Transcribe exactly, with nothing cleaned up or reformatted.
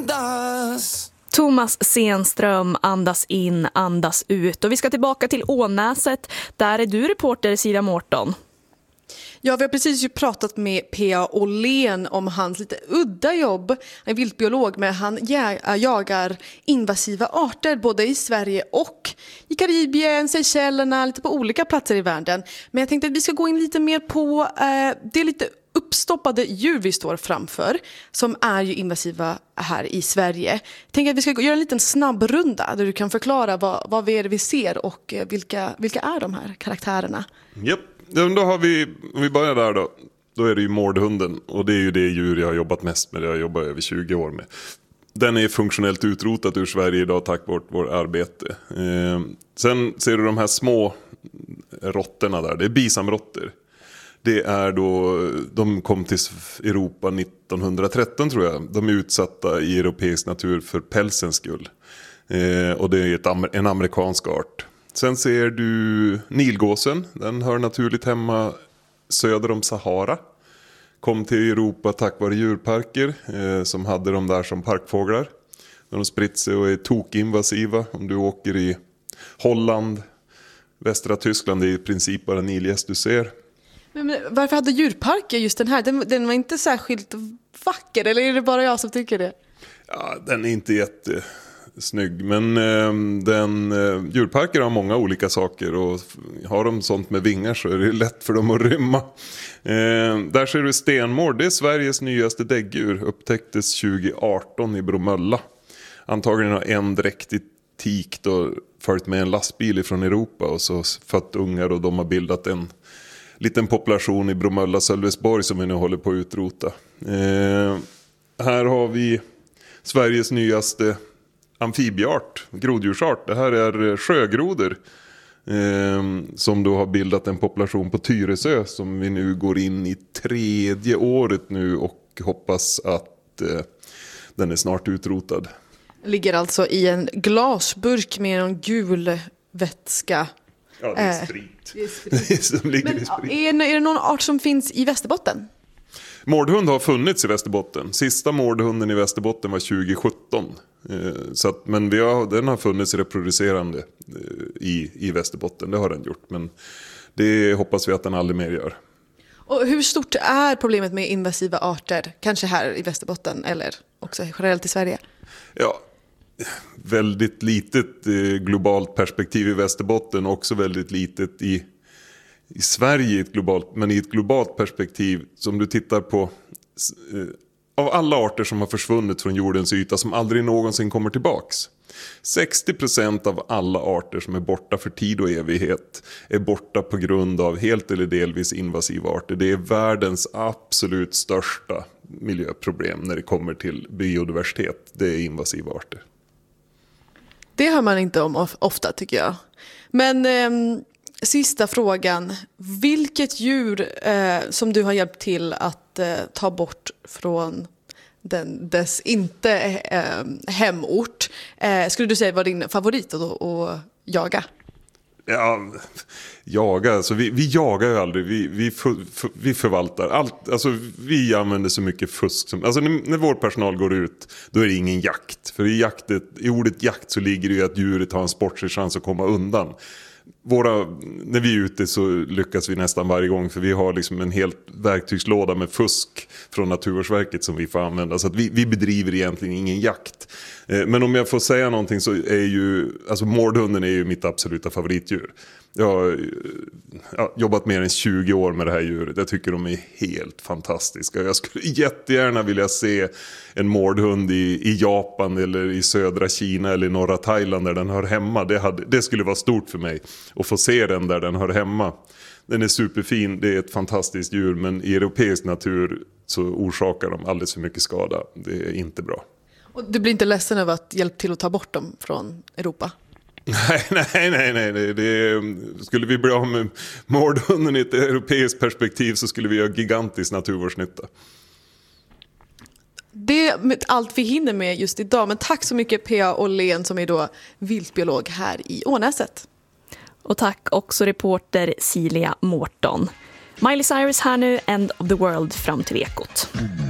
andas. Thomas Zenström, andas in, andas ut. Och vi ska tillbaka till Ånäset. Där är du reporter, Silja Mårton. Ja, vi har precis ju pratat med P A Åhlén om hans lite udda jobb. Han är viltbiolog, men han jagar invasiva arter både i Sverige och i Karibien, Seychellerna, lite på olika platser i världen. Men jag tänkte att vi ska gå in lite mer på eh, det lite uppstoppade djur vi står framför, som är ju invasiva här i Sverige. Jag tänker att vi ska göra en liten snabbrunda där du kan förklara vad, vad är det vi ser och vilka, vilka är de här karaktärerna. Japp. Då har vi, om vi börjar där då, då är det ju mårdhunden, och det är ju det djur jag har jobbat mest med, det jag har jobbat över tjugo år med. Den är funktionellt utrotad ur Sverige idag tack vare vårt arbete. Eh, sen ser du de här små råttorna där, det är bisamråttor. Det är då, de kom till Europa nittonhundratretton tror jag. De är utsatta i europeisk natur för pälsens skull. Eh, och det är ett, en amerikansk art. Sen ser du nilgåsen. Den hör naturligt hemma söder om Sahara. Kom till Europa tack vare djurparker eh, som hade de där som parkfåglar. De har spritt sig och är tokinvasiva. Om du åker i Holland, västra Tyskland, det är i princip bara nilgäss du ser. Men, men varför hade djurparker just den här? Den, den var inte särskilt vacker, eller är det bara jag som tycker det? Ja, den är inte jättesnygg, men eh, den, eh, djurparker har många olika saker, och har de sånt med vingar så är det lätt för dem att rymma. Eh, där ser du stenmård, det är Sveriges nyaste däggdjur, upptäcktes tjugo arton i Bromölla. Antagligen har en dräktig tik då följt med en lastbil från Europa och så fött ungar, och de har bildat en liten population i Bromölla, Sölvesborg, som vi nu håller på att utrota. Eh, här har vi Sveriges nyaste amfibieart, groddjursart. Det här är sjögrodor eh, som då har bildat en population på Tyresö, som vi nu går in i tredje året nu och hoppas att eh, den är snart utrotad. Ligger alltså i en glasburk med en gul vätska. Ja, det är sprit. Det är sprit. som ligger Men, i sprit. Är, är det någon art som finns i Västerbotten? Mårdhund har funnits i Västerbotten. Sista mårdhunden i Västerbotten var tjugo sjutton. Eh, så att, men vi har, den har funnits reproducerande eh, i, i Västerbotten. Det har den gjort. Men det hoppas vi att den aldrig mer gör. Och hur stort är problemet med invasiva arter? Kanske här i Västerbotten eller också generellt i Sverige? Ja, väldigt litet eh, globalt perspektiv i Västerbotten. Också väldigt litet i, i Sverige, ett globalt, men i ett globalt perspektiv. Som du tittar på, eh, av alla arter som har försvunnit från jordens yta, som aldrig någonsin kommer tillbaks. sextio procent av alla arter som är borta för tid och evighet är borta på grund av helt eller delvis invasiva arter. Det är världens absolut största miljöproblem när det kommer till biodiversitet. Det är invasiva arter. Det hör man inte om ofta, tycker jag. Men eh, sista frågan. Vilket djur eh, som du har hjälpt till att eh, ta bort från den, dess inte eh, hemort eh, skulle du säga var din favorit att, att jaga? Ja, jaga. Alltså vi, vi jagar ju aldrig. Vi, vi, för, för, vi förvaltar allt. Alltså vi använder så mycket fusk. Som, alltså när, när vår personal går ut, då är det ingen jakt. För i, jaktet, i ordet jakt så ligger det ju att djuret har en sportslig chans att komma undan. Våra, när vi är ute så lyckas vi nästan varje gång, för vi har liksom en helt verktygslåda med fusk från Naturvårdsverket som vi får använda. Så att vi, vi bedriver egentligen ingen jakt. Eh, men om jag får säga någonting så är ju, alltså mårdhunden är ju mitt absoluta favoritdjur. Jag har ja, jobbat mer än tjugo år med det här djuret. Jag tycker de är helt fantastiska. Jag skulle jättegärna vilja se en mårdhund i, i Japan eller i södra Kina eller i norra Thailand där den hör hemma. Det, hade, det skulle vara stort för mig att få se den där den hör hemma. Den är superfin, det är ett fantastiskt djur, men i europeisk natur så orsakar de alldeles för mycket skada. Det är inte bra. Och du blir inte ledsen över att hjälpa till att ta bort dem från Europa? Nej, nej, nej, nej. Det, det, skulle vi bli av med mårdhunden i ett europeiskt perspektiv så skulle vi göra gigantisk naturvårdsnytta. Det är allt vi hinner med just idag. Men tack så mycket P A Åhlén som är då viltbiolog här i Ånäset. Och tack också reporter Silja Mårton. Miley Cyrus här nu, End of the World fram till Ekot.